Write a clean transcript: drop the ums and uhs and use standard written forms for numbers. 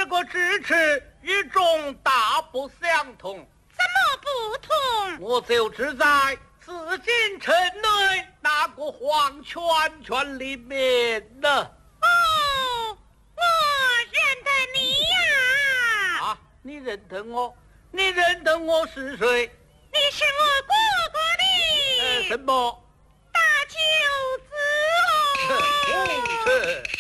个智齿与众大不相同。 怎么不同？ 我就只在紫禁城内那个黄圈圈里面呢。 哦，我认得你呀！ 啊，你认得我？你认得我是谁？ 你是我哥哥的什么？ 大舅子哦。 是。